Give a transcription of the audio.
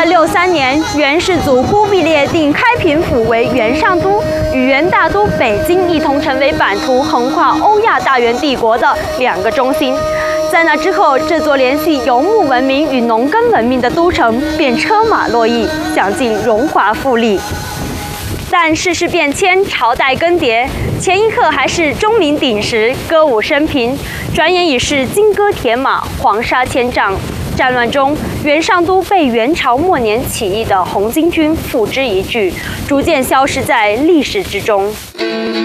1263年，元世祖忽必烈定开平府为元上都，与元大都北京一同成为版图横跨欧亚大元帝国的两个中心。在那之后，这座联系游牧文明与农耕文明的都城便车马络绎，享尽荣华富丽。但世事变迁，朝代更迭，前一刻还是钟鸣鼎食、歌舞升平，转眼已是金戈铁马、黄沙千丈。战乱中，元上都被元朝末年起义的红巾军付之一炬，逐渐消失在历史之中。